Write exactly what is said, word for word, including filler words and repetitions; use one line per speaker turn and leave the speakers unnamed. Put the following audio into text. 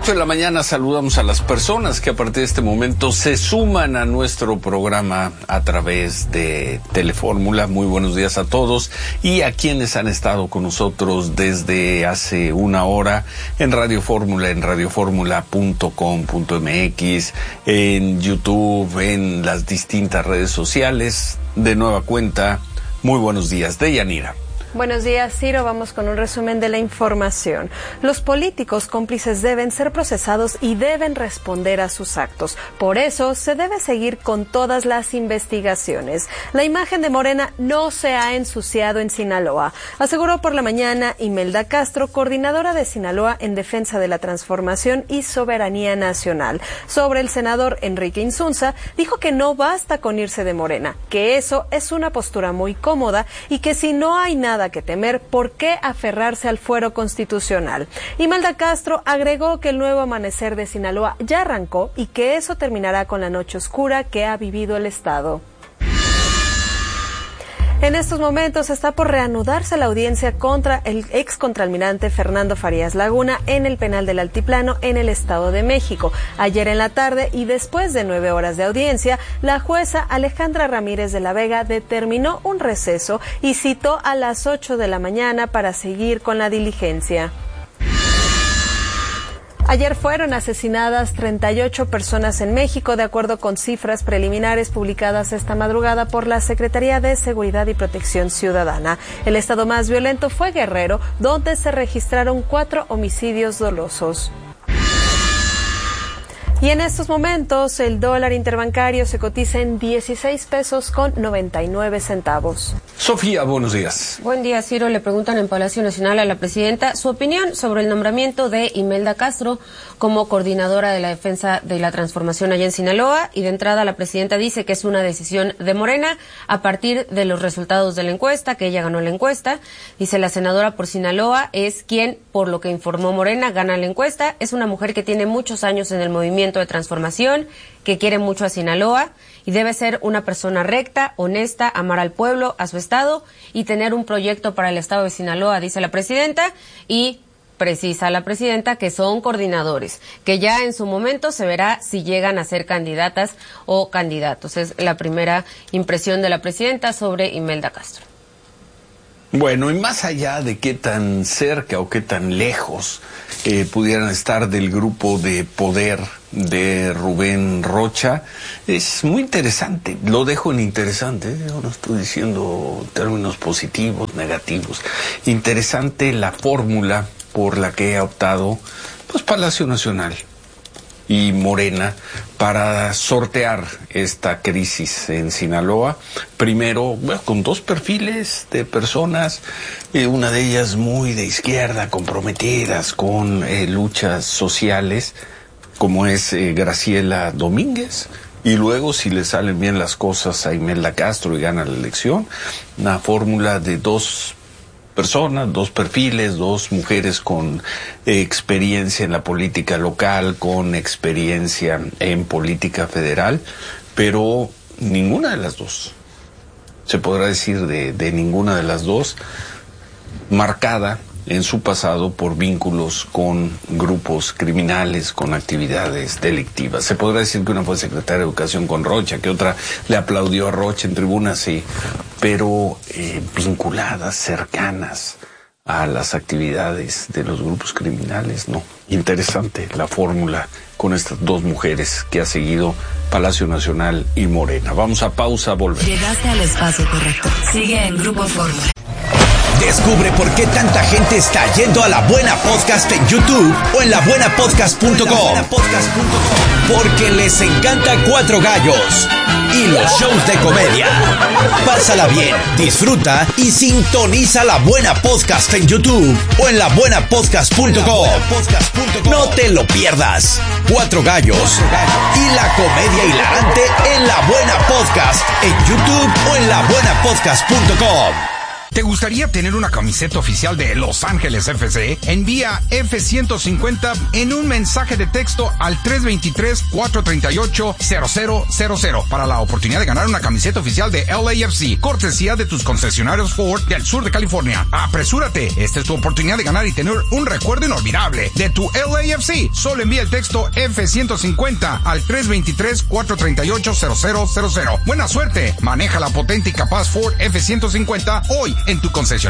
ocho de la mañana saludamos a las personas que a partir de este momento se suman a nuestro programa a través de Telefórmula. Muy buenos días a todos y a quienes han estado con nosotros desde hace una hora en Radio Fórmula, en radioformula punto com punto m x, en YouTube, en las distintas redes sociales. De nueva cuenta, muy buenos días. Deyanira.
Buenos días, Ciro. Vamos con un resumen de la información. Los políticos cómplices deben ser procesados y deben responder a sus actos. Por eso, se debe seguir con todas las investigaciones. La imagen de Morena no se ha ensuciado en Sinaloa, aseguró por la mañana Imelda Castro, coordinadora de Sinaloa en defensa de la transformación y soberanía nacional. Sobre el senador Enrique Insunza, dijo que no basta con irse de Morena, que eso es una postura muy cómoda y que si no hay nada que temer, ¿por qué aferrarse al fuero constitucional? Imelda Castro agregó que el nuevo amanecer de Sinaloa ya arrancó y que eso terminará con la noche oscura que ha vivido el Estado. En estos momentos está por reanudarse la audiencia contra el ex contraalmirante Fernando Farías Laguna en el penal del Altiplano en el Estado de México. Ayer en la tarde y después de nueve horas de audiencia, la jueza Alejandra Ramírez de la Vega determinó un receso y citó a las ocho de la mañana para seguir con la diligencia. Ayer fueron asesinadas treinta y ocho personas en México, de acuerdo con cifras preliminares publicadas esta madrugada por la Secretaría de Seguridad y Protección Ciudadana. El estado más violento fue Guerrero, donde se registraron cuatro homicidios dolosos. Y en estos momentos el dólar interbancario se cotiza en dieciséis pesos con noventa y nueve centavos.
Sofía, buenos días.
Buen día, Ciro. Le preguntan en Palacio Nacional a la presidenta su opinión sobre el nombramiento de Imelda Castro como coordinadora de la defensa de la transformación allá en Sinaloa. Y de entrada la presidenta dice que es una decisión de Morena a partir de los resultados de la encuesta, que ella ganó la encuesta. Dice la senadora por Sinaloa es quien, por lo que informó Morena, gana la encuesta. Es una mujer que tiene muchos años en el movimiento de transformación, que quiere mucho a Sinaloa y debe ser una persona recta, honesta, amar al pueblo, a su estado y tener un proyecto para el estado de Sinaloa, dice la presidenta, y precisa la presidenta que son coordinadores, que ya en su momento se verá si llegan a ser candidatas o candidatos. Es la primera impresión de la presidenta sobre Imelda Castro.
Bueno, y más allá de qué tan cerca o qué tan lejos eh, pudieran estar del grupo de poder de Rubén Rocha, es muy interesante, lo dejo en interesante, ¿eh? Yo no estoy diciendo términos positivos, negativos, interesante la fórmula por la que ha optado pues Palacio Nacional y Morena para sortear esta crisis en Sinaloa. Primero, bueno, con dos perfiles de personas, eh, una de ellas muy de izquierda, comprometidas con eh, luchas sociales, como es eh, Graciela Domínguez, y luego, si le salen bien las cosas a Imelda Castro y gana la elección, una fórmula de dos personas, dos perfiles, dos mujeres con eh, experiencia en la política local, con experiencia en política federal, pero ninguna de las dos, se podrá decir de, de ninguna de las dos, marcada en su pasado por vínculos con grupos criminales, con actividades delictivas. Se podrá decir que una fue secretaria de Educación con Rocha, que otra le aplaudió a Rocha en tribuna, sí, pero eh, vinculadas, cercanas a las actividades de los grupos criminales, no. Interesante la fórmula con estas dos mujeres que ha seguido Palacio Nacional y Morena. Vamos a pausa, volvemos.
Llegaste al espacio correcto. Sigue en Grupo Fórmula.
Descubre por qué tanta gente está yendo a La Buena Podcast en YouTube o en la buena podcast punto com. Porque les encanta Cuatro Gallos y los shows de comedia. Pásala bien, disfruta y sintoniza La Buena Podcast en YouTube o en la buena podcast punto com. No te lo pierdas. Cuatro Gallos y la comedia hilarante en La Buena Podcast en YouTube o en la buena podcast punto com.
¿Te gustaría tener una camiseta oficial de Los Ángeles F C? Envía F ciento cincuenta en un mensaje de texto al tres dos tres, cuatro tres ocho, cero cero cero cero para la oportunidad de ganar una camiseta oficial de L A F C, cortesía de tus concesionarios Ford del sur de California. Apresúrate, esta es tu oportunidad de ganar y tener un recuerdo inolvidable de tu L A F C. Solo envía el texto F ciento cincuenta al tres dos tres, cuatro tres ocho, cero cero cero cero. Buena suerte, maneja la potente y capaz Ford F ciento cincuenta hoy en tu concesionario